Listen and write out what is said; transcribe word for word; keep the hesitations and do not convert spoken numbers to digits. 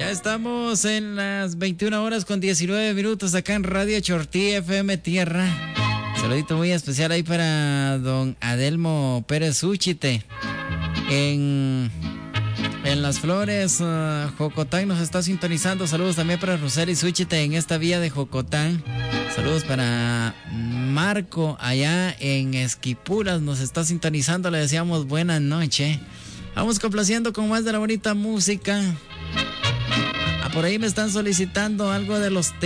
Ya estamos en las veintiuna horas con diecinueve minutos acá en Radio Chortí F M Tierra. Saludito muy especial ahí para don Adelmo Pérez Úchite. En, en Las Flores, uh, Jocotán nos está sintonizando. Saludos también para Roseli Úchite en esta vía de Jocotán. Saludos para Marco allá en Esquipulas, nos está sintonizando. Le deseamos buenas noches. Vamos complaciendo con más de la bonita música. Ah, por ahí me están solicitando algo de los